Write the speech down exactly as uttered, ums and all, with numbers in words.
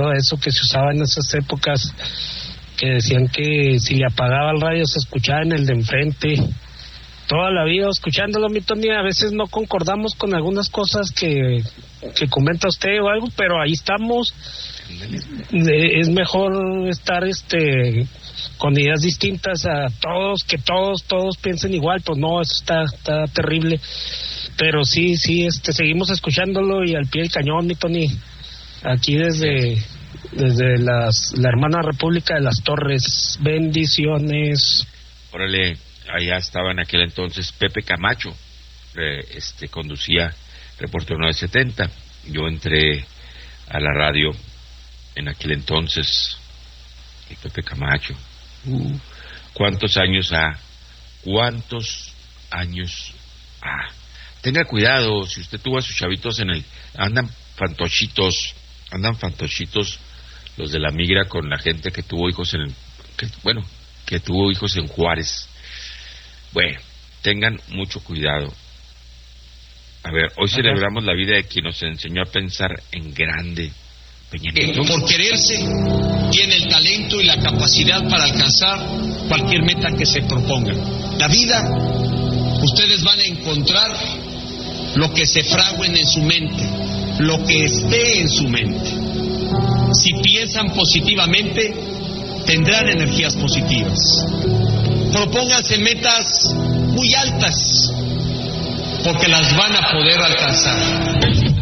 todo eso que se usaba en esas épocas, que decían que si le apagaba el radio se escuchaba en el de enfrente. Toda la vida escuchándolo, mi Tony, a veces no concordamos con algunas cosas que, que comenta usted o algo, pero ahí estamos. Es mejor estar este con ideas distintas a todos, que todos, todos piensen igual. Pues no, eso está, está terrible. Pero sí, sí, este, seguimos escuchándolo y al pie del cañón, mi Tony. Aquí desde, desde las, la hermana República de las Torres. Bendiciones. Órale. Allá estaba en aquel entonces Pepe Camacho, eh, este conducía Reportero nueve setenta. Yo entré a la radio en aquel entonces, y Pepe Camacho, uh, ¿cuántos años ha? ¿Cuántos años ha? Tenga cuidado, si usted tuvo a sus chavitos en el... Andan fantochitos, andan fantochitos los de la migra con la gente que tuvo hijos en... Que, bueno, que tuvo hijos en Juárez. Bueno, tengan mucho cuidado. A ver, hoy celebramos la vida de quien nos enseñó a pensar en grande. Peña Nieto. Por quererse, tiene el talento y la capacidad para alcanzar cualquier meta que se proponga. La vida, ustedes van a encontrar lo que se fraguen en su mente, lo que esté en su mente. Si piensan positivamente, tendrán energías positivas. Propónganse metas muy altas, porque las van a poder alcanzar.